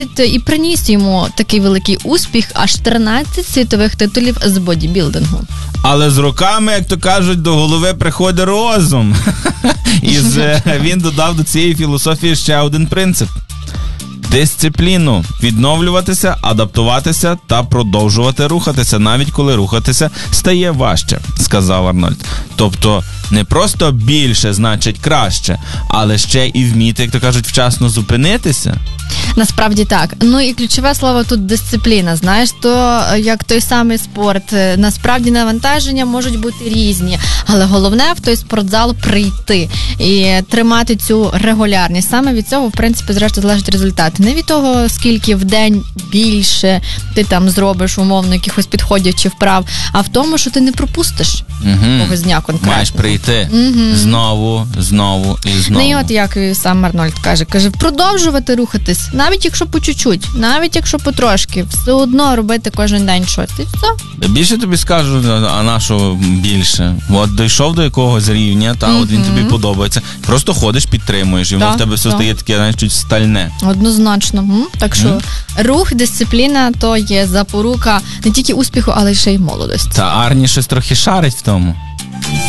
і приніс йому такий великий успіх, аж 13 світових титулів з бодібілдингу. Але з роками, як то кажуть, до голови приходить розум. І він додав до цієї філософії ще один принцип. Дисципліну. Відновлюватися, адаптуватися та продовжувати рухатися, навіть коли рухатися стає важче, сказав Арнольд. Тобто не просто більше значить краще, але ще і вміти, як то кажуть, вчасно зупинитися. Насправді так. Ну і ключове слово тут дисципліна. Знаєш, то як той самий спорт. Насправді навантаження можуть бути різні, але головне в той спортзал прийти і тримати цю регулярність. Саме від цього, в принципі, зрештою залежить результат. Не від того, скільки в день більше ти там зробиш умовно якихось підходів чи вправ, а в тому, що ти не пропустиш когось дня конкретно. Маєш прийти знову і знову. Ну і от як сам Арнольд каже, продовжувати рухатись, навіть якщо по чуть-чуть, навіть якщо потрошки, все одно робити кожен день щось. І все. Більше тобі скажу, а на що більше? От дійшов до якогось рівня, от він тобі подобається. Просто ходиш, підтримуєш, і воно в тебе все стає таке, навіть чуть стальне. Однозначно. Так що рух, дисципліна, то є запорука не тільки успіху, але й ще й молодості. Та Арні щось трохи шарить в тому.